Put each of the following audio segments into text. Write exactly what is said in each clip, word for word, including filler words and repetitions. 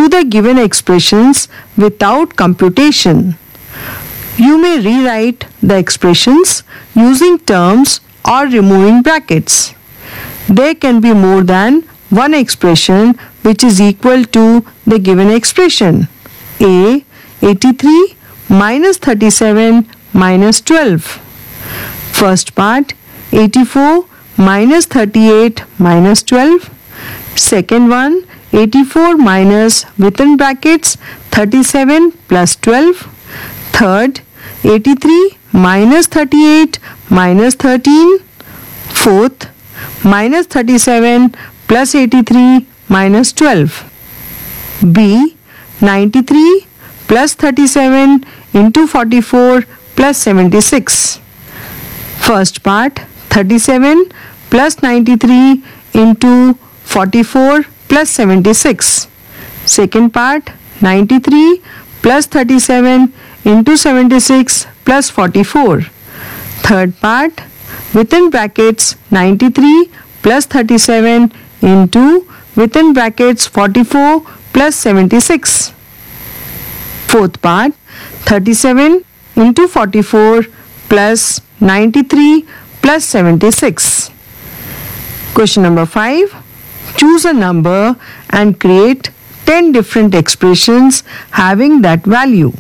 the given expressions without computation. You may rewrite the expressions using terms or removing brackets. There can be more than one expression which is equal to the given expression. A. eighty-three minus thirty-seven minus twelve. First part, eighty-four minus thirty-eight minus twelve. Second one, eighty-four minus within brackets thirty-seven plus twelve. Third, eighty-three minus thirty-eight minus thirteen. Fourth, minus thirty-seven plus eighty-three minus twelve. B. ninety-three plus thirty-seven into forty-four plus seventy-six. First part, thirty-seven plus ninety-three into forty-four plus seventy-six. Second part, ninety-three plus thirty-seven into seventy-six plus forty-four. Third part, within brackets ninety-three plus thirty-seven into within brackets forty-four plus seventy-six. Fourth part, thirty-seven into forty-four plus ninety-three plus seventy-six. Question number five. Choose a number and create ten different expressions having that value.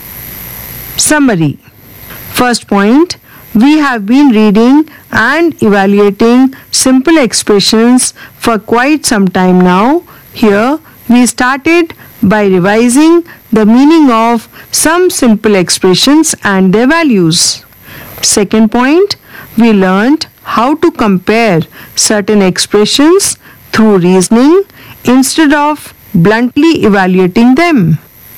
Summary. First point, we have been reading and evaluating simple expressions for quite some time now. Here we started by revising the meaning of some simple expressions and their values. Second point, we learned how to compare certain expressions through reasoning instead of bluntly evaluating them.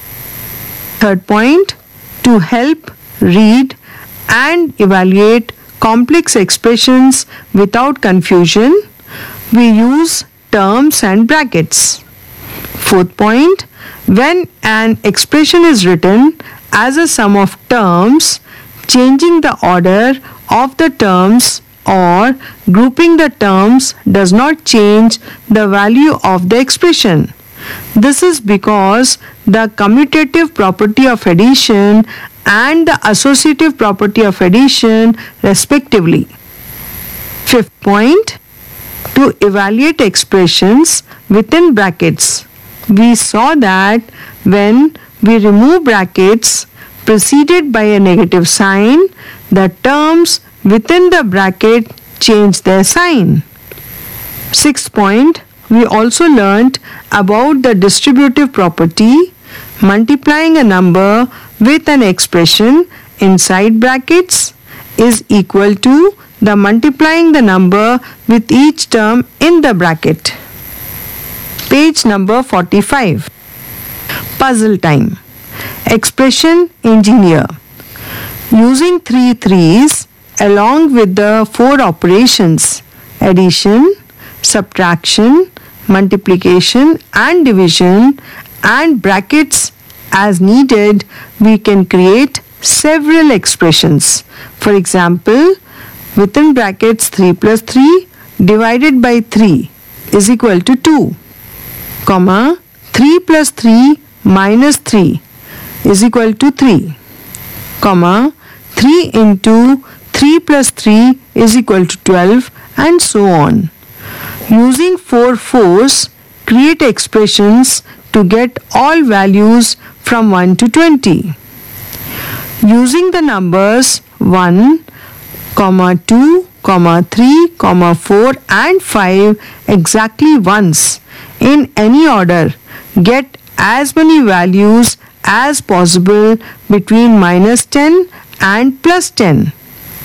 Third point, to help read and evaluate complex expressions without confusion, we use terms and brackets. Fourth point, when an expression is written as a sum of terms, changing the order of the terms or grouping the terms does not change the value of the expression. This is because the commutative property of addition and the associative property of addition respectively. Fifth point, to evaluate expressions within brackets. We saw that when we remove brackets preceded by a negative sign, the terms within the bracket change their sign. Sixth point, we also learnt about the distributive property. Multiplying a number with an expression inside brackets is equal to the multiplying the number with each term in the bracket. Page number forty-five. Puzzle time. Expression engineer. Using three threes along with the four operations addition, subtraction, multiplication and division and brackets as needed, we can create several expressions. For example, within brackets three plus three divided by three is equal to two, comma three plus three minus three is equal to three, comma three into three plus three is equal to twelve, and so on. Using four fours, create expressions to get all values from one to twenty. Using the numbers one, two, three, four and five exactly once in any order, get as many values as possible between minus ten and plus ten.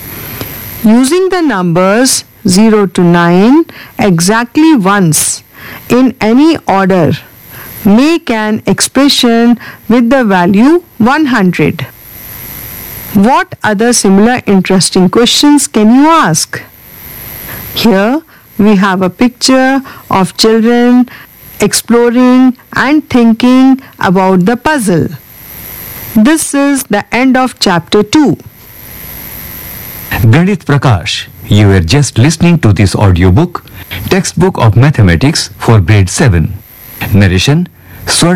Using the numbers zero to nine exactly once in any order, make an expression with the value one hundred. What other similar interesting questions can you ask? Here we have a picture of children exploring and thinking about the puzzle. This is the end of chapter two. Ganit Prakash, you were just listening to this audiobook, Textbook of Mathematics for Grade seven. Narration, Swar